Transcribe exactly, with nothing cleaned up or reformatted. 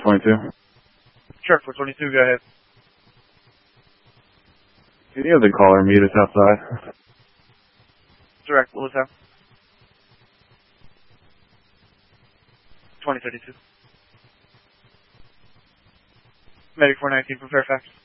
twenty-two. Sure, four twenty-two, go ahead. Can you have the caller meet us outside? Direct, what was that? twenty thirty-two. Medic four nineteen from Fairfax.